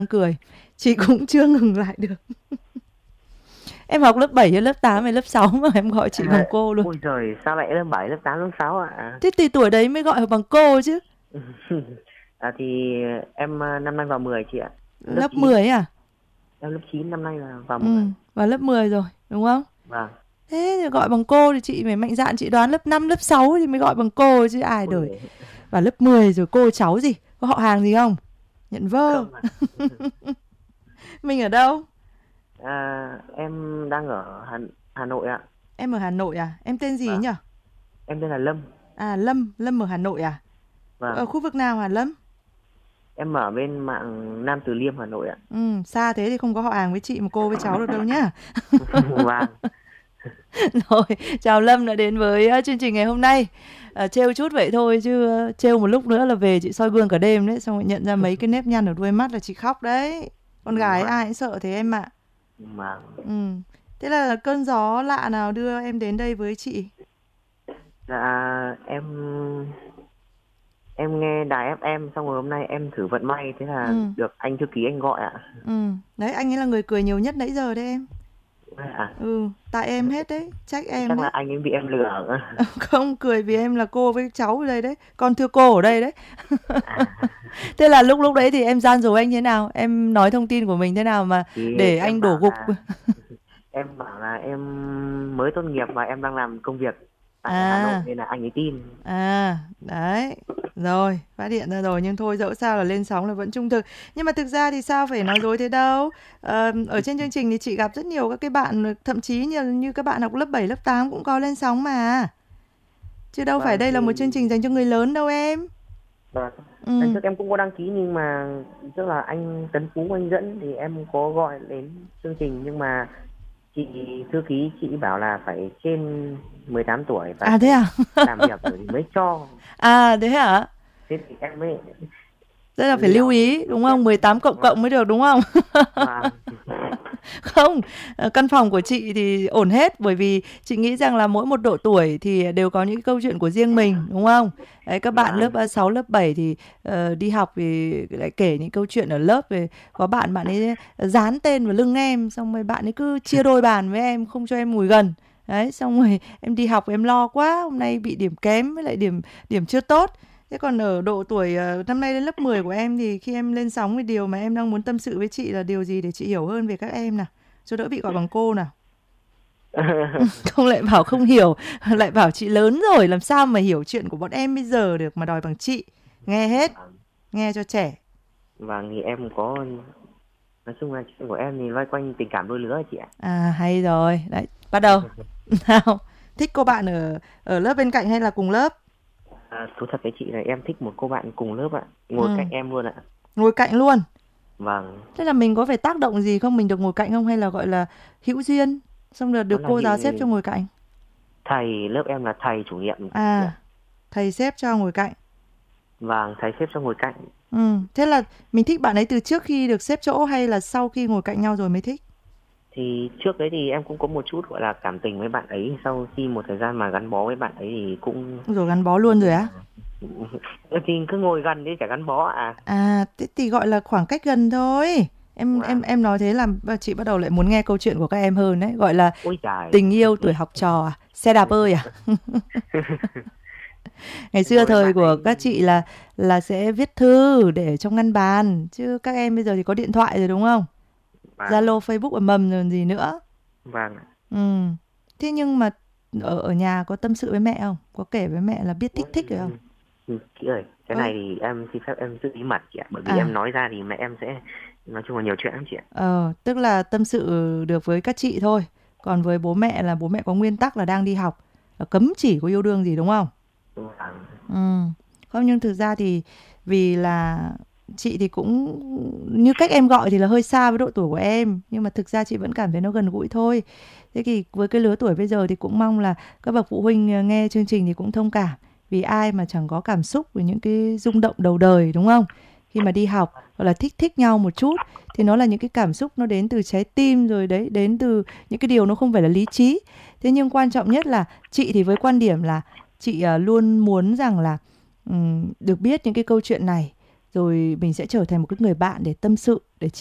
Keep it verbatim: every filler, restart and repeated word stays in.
cười. Chị cũng chưa ngừng lại được. Em học lớp bảy hay lớp tám hay lớp sáu mà em gọi chị bằng À, cô luôn. ôi giời, sao lại lớp bảy, lớp tám, lớp sáu ạ? Thế thì tuổi đấy mới gọi bằng cô chứ. À, thì em à, năm nay vào mười chị ạ. Lớp Lớp chín. mười à? Em lớp chín năm nay là vào Ừ, mười. vào lớp mười rồi, đúng không? Vâng. Thế thì gọi bằng cô thì chị phải mạnh dạn chị đoán lớp năm lớp sáu thì mới gọi bằng cô chứ ai Ôi đời. giời, Vào lớp mười rồi cô cháu gì? Có họ hàng gì không? Nhận vơ. không ạ. Mình ở đâu? À, em đang ở Hà, Hà Nội ạ. Em ở Hà Nội à? Em tên gì ấy Vâng, nhỉ? em tên là Lâm. À Lâm, Lâm ở Hà Nội à? Ở Vâng, khu vực nào hả Lâm? em ở bên mạng Nam Từ Liêm Hà Nội ạ. Ừ, xa thế thì không có họ hàng với chị mà cô với cháu được đâu nhá. Vâng. Rồi, chào Lâm đã đến với ờ, chương trình ngày hôm nay. À, trêu chút vậy thôi chứ ờ, trêu một lúc nữa là về chị soi gương cả đêm đấy, xong rồi nhận ra mấy cái nếp nhăn ở đuôi mắt là chị khóc đấy. Con gái Vâng. ai cũng sợ thế em ạ. Vâng. Ừ. Thế là cơn gió lạ nào đưa em đến đây với chị? Dạ, em em nghe đài ép em xong rồi hôm nay em thử vận may, thế là Ừ. được anh thư ký anh gọi ạ. Ừ. Đấy, anh ấy là người cười nhiều nhất nãy giờ đấy em. À, Ừ, tại em hết đấy, trách em chắc là đấy. anh ấy bị em lừa. Không, cười vì em là cô với cháu ở đây đấy, con thưa cô ở đây đấy. À, Thế là lúc lúc đấy thì em gian dối anh thế nào? Em nói thông tin của mình thế nào mà thì để em anh đổ bảo gục? là em bảo là em mới tốt nghiệp và em đang làm công việc tại Hà Nội À, nên là anh ấy tin. à, đấy. Rồi, phát hiện ra rồi nhưng thôi dẫu sao là lên sóng là vẫn trung thực. Nhưng mà thực ra thì sao phải nói dối thế đâu. Ờ, ở trên chương trình thì chị gặp rất nhiều các cái bạn thậm chí như như các bạn học lớp bảy lớp tám cũng có lên sóng mà. Chứ đâu phải Vâng đây là một thì chương trình dành cho người lớn đâu em. vâng. Lần Ừ. trước em cũng có đăng ký nhưng mà tức là anh Tấn Phú anh dẫn thì em có gọi đến chương trình, nhưng mà chị thư ký chị bảo là phải trên mười tám tuổi và À thế phải à? làm việc rồi thì mới cho. À thế hả? Thế thì em mới Rất là phải lưu liều ý đúng xét. không? mười tám cộng Vâng. cộng mới được đúng không? Vâng. Không, ờ, căn phòng của chị thì ổn hết bởi vì chị nghĩ rằng là mỗi một độ tuổi thì đều có những câu chuyện của riêng mình đúng không? Đấy, các bạn lớp Vâng. ờ, sáu lớp bảy thì ờ, đi học thì lại kể những câu chuyện ở lớp về có bạn bạn ấy dán tên vào lưng em xong rồi bạn ấy cứ chia đôi bàn với em không cho em ngồi gần. Đấy, xong rồi em đi học em lo quá, hôm nay bị điểm kém với lại điểm điểm chưa tốt. Thế còn ở độ tuổi ờ, năm nay đến lớp mười của em thì khi em lên sóng thì điều mà em đang muốn tâm sự với chị là điều gì để chị hiểu hơn về các em nào, cho đỡ bị gọi bằng cô nào. Không lại bảo không hiểu, lại bảo chị lớn rồi làm sao mà hiểu chuyện của bọn em bây giờ được mà đòi bằng chị. Nghe hết, Vâng. nghe cho trẻ. Vâng thì em có, nói chung là chuyện của em thì loay quanh tình cảm đôi lứa chị ạ. À hay rồi, đấy, bắt đầu. Nào, thích cô bạn ở ở lớp bên cạnh hay là cùng lớp? À, thú thật với chị là em thích một cô bạn cùng lớp ạ, ngồi Ừ, cạnh em luôn ạ. ngồi cạnh luôn. Vâng, Thế là mình có phải tác động gì không? Mình được ngồi cạnh không hay là gọi là hữu duyên? Xong rồi nó được là cô hiệu giáo xếp cho ngồi cạnh. thầy lớp em là thầy chủ nhiệm chị À, ạ. thầy xếp cho ngồi cạnh. Vâng, thầy xếp cho ngồi cạnh. Ừ, thế là mình thích bạn ấy từ trước khi được xếp chỗ hay là sau khi ngồi cạnh nhau rồi mới thích? Thì trước đấy thì em cũng có một chút gọi là cảm tình với bạn ấy, sau khi một thời gian mà gắn bó với bạn ấy thì cũng Rồi gắn bó nói luôn rồi chung á? là thì cứ ngồi gần đi chả gắn bó à. À, thế thì gọi là khoảng cách gần thôi. Em em Vâng. em nói thế làm chị bắt đầu lại muốn nghe câu chuyện của các em hơn đấy, gọi là Ôi trời. tình yêu tuổi học trò à? Xe đạp ơi à? Ngày Em xưa ngồi với thời bạn của ấy. các chị là là sẽ viết thư để trong ngăn bàn, chứ các em bây giờ thì có điện thoại rồi đúng không? Vâng. Zalo, Facebook ầm ầm rồi gì nữa. Vâng. Ừ. Thế nhưng mà ở ở nhà có tâm sự với mẹ không? Có kể với mẹ là biết thích thích rồi không? Ừ, chị ơi, cái Ơi, này thì em xin phép em giữ bí mật chị ạ, bởi vì em à, nói ra thì mẹ em sẽ, nói chung là nhiều chuyện lắm chị ạ. ờ, tức là tâm sự được với các chị thôi. Còn với bố mẹ là bố mẹ có nguyên tắc là đang đi học, là cấm chỉ có yêu đương gì đúng không? Vâng. Ừ. Không nhưng thực ra thì vì là chị thì cũng như cách em gọi thì là hơi xa với độ tuổi của em, nhưng mà thực ra chị vẫn cảm thấy nó gần gũi thôi. Thế thì với cái lứa tuổi bây giờ thì cũng mong là các bậc phụ huynh ờ, nghe chương trình thì cũng thông cảm, vì ai mà chẳng có cảm xúc với những cái rung động đầu đời đúng không? Khi mà đi học hoặc là thích thích nhau một chút thì nó là những cái cảm xúc nó đến từ trái tim rồi đấy, đến từ những cái điều nó không phải là lý trí. Thế nhưng quan trọng nhất là chị thì với quan điểm là chị ờ, luôn muốn rằng là ừm, được biết những cái câu chuyện này rồi mình sẽ trở thành một cái người bạn để tâm sự, để